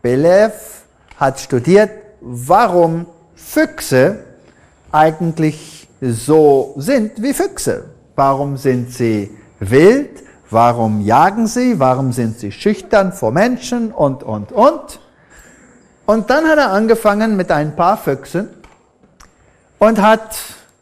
Believ hat studiert, warum Füchse eigentlich so sind wie Füchse. Warum sind sie wild? Warum jagen sie? Warum sind sie schüchtern vor Menschen? Und. Und dann hat er angefangen mit ein paar Füchsen und hat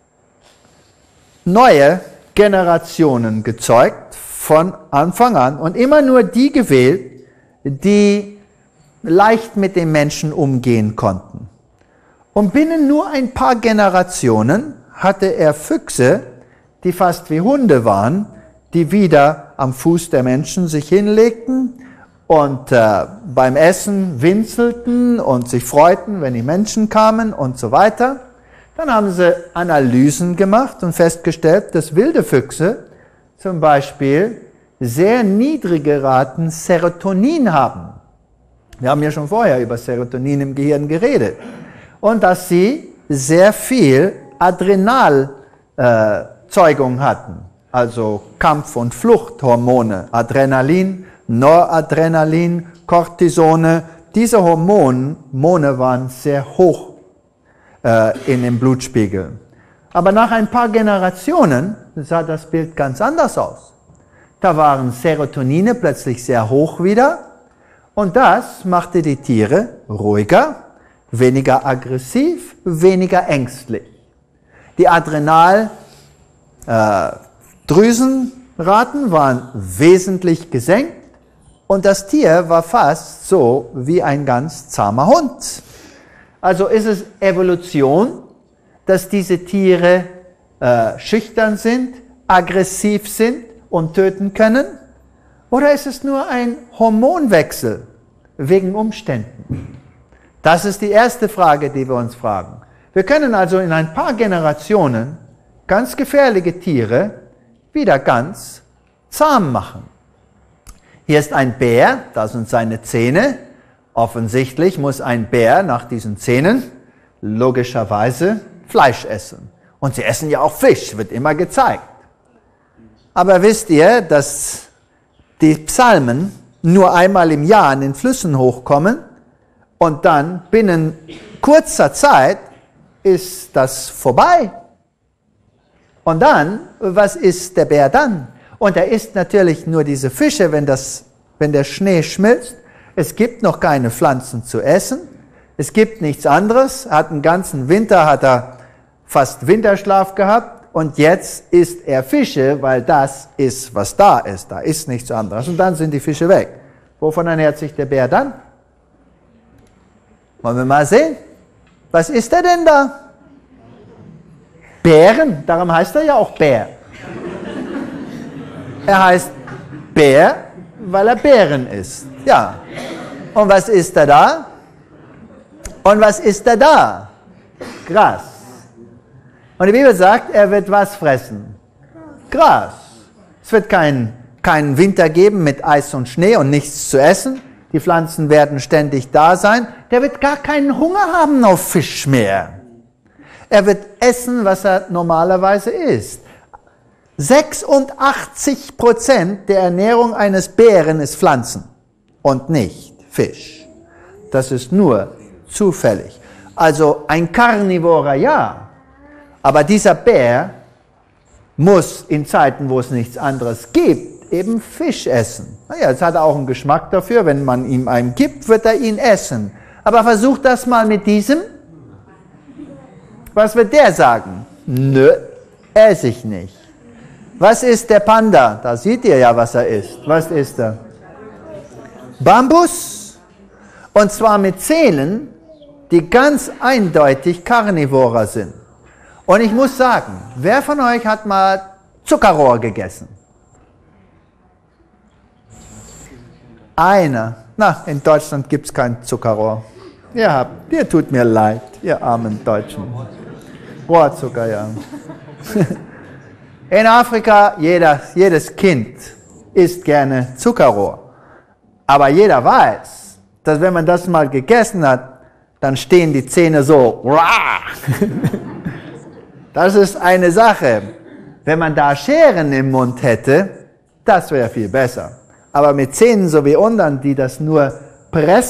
neue Generationen gezeugt von Anfang an und immer nur die gewählt, die leicht mit den Menschen umgehen konnten. Und binnen nur ein paar Generationen hatte er Füchse, die fast wie Hunde waren, die wieder am Fuß der Menschen sich hinlegten und beim Essen winselten und sich freuten, wenn die Menschen kamen und so weiter. Dann haben sie Analysen gemacht und festgestellt, dass wilde Füchse zum Beispiel sehr niedrige Raten Serotonin haben. Wir haben ja schon vorher über Serotonin im Gehirn geredet. Und dass sie sehr viel Adrenalzeugung hatten, also Kampf- und Fluchthormone, Adrenalin, Noradrenalin, Cortisone. Diese Hormone waren sehr hoch in dem Blutspiegel. Aber nach ein paar Generationen sah das Bild ganz anders aus. Da waren Serotonine plötzlich sehr hoch wieder und das machte die Tiere ruhiger, weniger aggressiv, weniger ängstlich. Die Adrenaldrüsenraten waren wesentlich gesenkt und das Tier war fast so wie ein ganz zahmer Hund. Also ist es Evolution, dass diese Tiere schüchtern sind, aggressiv sind und töten können? Oder ist es nur ein Hormonwechsel wegen Umständen? Das ist die erste Frage, die wir uns fragen. Wir können also in ein paar Generationen ganz gefährliche Tiere wieder ganz zahm machen. Hier ist ein Bär, das sind seine Zähne. Offensichtlich muss ein Bär nach diesen Zähnen logischerweise Fleisch essen. Und sie essen ja auch Fisch, wird immer gezeigt. Aber wisst ihr, dass die Psalmen nur einmal im Jahr in den Flüssen hochkommen und dann binnen kurzer Zeit ist das vorbei? Und dann, was isst der Bär dann? Und er isst natürlich nur diese Fische, wenn der Schnee schmilzt. Es gibt noch keine Pflanzen zu essen. Es gibt nichts anderes. Den ganzen Winter hat er fast Winterschlaf gehabt. Und jetzt isst er Fische, weil das ist, was da ist. Da ist nichts anderes. Und dann sind die Fische weg. Wovon ernährt sich der Bär dann? Wollen wir mal sehen? Was isst er denn da? Bären. Darum heißt er ja auch Bär. Er heißt Bär, weil er Beeren isst. Ja. Und was isst er da? Und was isst er da? Gras. Und die Bibel sagt, er wird was fressen? Gras. Es wird keinen Winter geben mit Eis und Schnee und nichts zu essen. Die Pflanzen werden ständig da sein. Der wird gar keinen Hunger haben auf Fisch mehr. Er wird essen, was er normalerweise isst. 86% der Ernährung eines Bären ist Pflanzen und nicht Fisch. Das ist nur zufällig. Also ein Karnivorer, ja. Aber dieser Bär muss in Zeiten, wo es nichts anderes gibt, eben Fisch essen. Naja, jetzt hat er auch einen Geschmack dafür. Wenn man ihm einen gibt, wird er ihn essen. Aber versucht das mal mit diesem. Was wird der sagen? Nö, esse ich nicht. Was ist der Panda? Da seht ihr ja, was er isst. Was isst er? Bambus. Und zwar mit Zähnen, die ganz eindeutig Karnivorer sind. Und ich muss sagen, wer von euch hat mal Zuckerrohr gegessen? Einer. Na, in Deutschland gibt es kein Zuckerrohr. Ihr tut mir leid, ihr armen Deutschen. Rohrzucker, ja. In Afrika, jedes Kind isst gerne Zuckerrohr. Aber jeder weiß, dass wenn man das mal gegessen hat, dann stehen die Zähne so. Das ist eine Sache. Wenn man da Scheren im Mund hätte, das wäre viel besser. Aber mit Zähnen so wie unseren, die das nur pressen,